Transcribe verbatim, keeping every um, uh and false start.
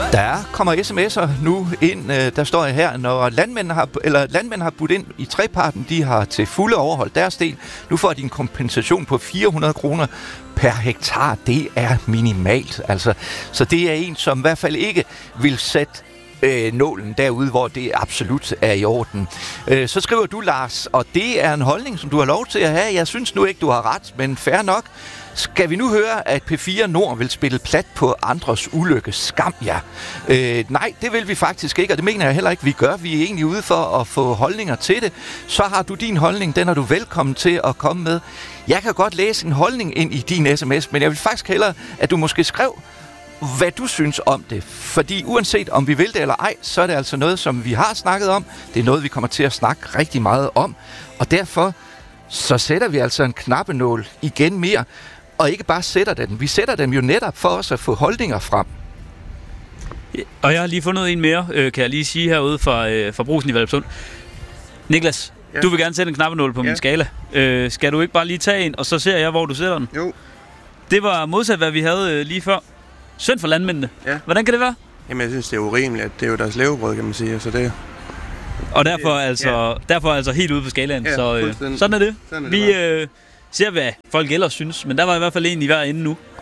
Der kommer sms'er nu ind, der står her, når landmænd har, eller landmænd har budt ind i treparten, de har til fulde overholdt deres del. Nu får de en kompensation på fire hundrede kroner per hektar. Det er minimalt, altså. Så det er en, som i hvert fald ikke vil sætte øh, nålen derude, hvor det absolut er i orden. Øh, så skriver du, Lars, og det er en holdning, som du har lov til at have. Jeg synes nu ikke, du har ret, men fair nok. Skal vi nu høre, at P fire Nord vil spille plat på andres ulykke? Skam jer. Øh, nej, det vil vi faktisk ikke, og det mener jeg heller ikke, vi gør. Vi er egentlig ude for at få holdninger til det. Så har du din holdning, den er du velkommen til at komme med. Jeg kan godt læse en holdning ind i din sms, men jeg vil faktisk hellere, at du måske skrev, hvad du synes om det. Fordi uanset om vi vil det eller ej, så er det altså noget, som vi har snakket om. Det er noget, vi kommer til at snakke rigtig meget om. Og derfor så sætter vi altså en knappenål igen mere. Og ikke bare sætter den. Vi sætter dem jo netop for os at få holdninger frem. Og jeg har lige fundet en mere, øh, kan jeg lige sige herude fra, øh, fra Brugsen i Valpsund. Niklas, ja. Du vil gerne sætte en knappenål på ja. min skala. Øh, skal du ikke bare lige tage en, og så ser jeg, hvor du sætter den? Jo. Det var modsat, hvad vi havde øh, lige før. Synd for landmændene. Ja. Hvordan kan det være? Jamen, jeg synes, det er urimeligt, at det er jo deres levebrød, kan man sige. Så det... Og derfor altså, ja. derfor altså helt ude på skalaen. Ja, så øh, sådan er det. Sådan er det vi øh, ser, hvad folk ellers synes. Men der var i hvert fald en i hver ende nu.